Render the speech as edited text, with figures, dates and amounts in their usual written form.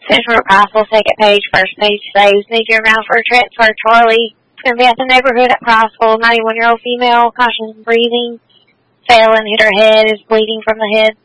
Central Crossville, second page, first page saves. Need you around for a transfer. Charlie. It's going to be at the neighborhood at Crossville. 91-year-old female, conscious breathing. Fell and hit her head, is bleeding from the head.